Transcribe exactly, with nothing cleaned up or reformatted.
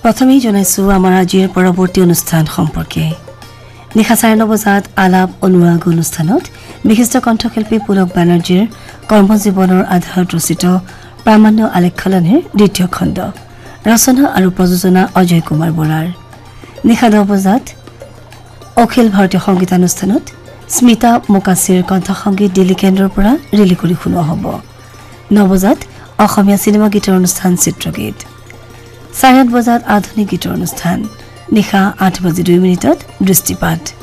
প্ৰথমেই জনাইছোঁ আমাৰ আজিৰ পৰৱৰ্তী অনুষ্ঠান সম্পৰ্কে। নিশা চাৰে ন বজাত আলাপ অনুৰাগ অনুষ্ঠানত বিশিষ্ট কণ্ঠশিল্পী পুলক বেনাৰ্জীৰ কৰ্মজীৱনৰ আধাৰত ৰচিত প্ৰামাণ্য আলেখ্যলনিৰ দ্বিতীয় খণ্ড, ৰচনা আৰু প্ৰযোজনা অজয় কুমাৰ বৰাৰ। নিশা দহ বজাত অখিল ভাৰতীয় সংগীতানুষ্ঠানত স্মিতা মোকাছিৰ কণ্ঠসংগীত দিল্লী কেন্দ্ৰৰ পৰা ৰিলি কৰি শুনোৱা হ'ব। ন বজাত অসমীয়া চিনেমা গীতৰ অনুষ্ঠান চিত্ৰগীত। চাৰে আঠ বজাত আধুনিক গীতৰ অনুষ্ঠান। নিশা আঠ বাজি দুই মিনিটত দৃষ্টিপাত।